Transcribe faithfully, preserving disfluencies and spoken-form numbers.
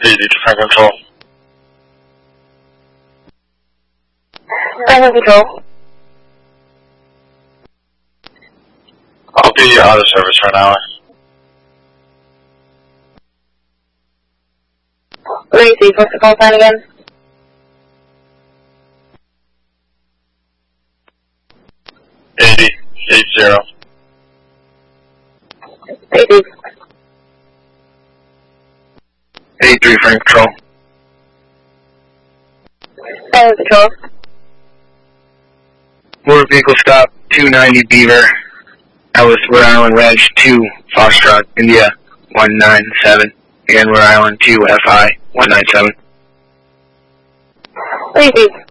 eighty to Frank Control. Frank Control. I'll be out of service for an hour. Let me see, what's the call sign again? eighty, eight zero. eighty. eighty-three Frank Control. Frank Control. Motor vehicle stop two ninety Beaver, Ellis, Rhode Island, Ranch two, Foxtrot, India one nine seven, and Rhode Island two F I one nine seven. eighty.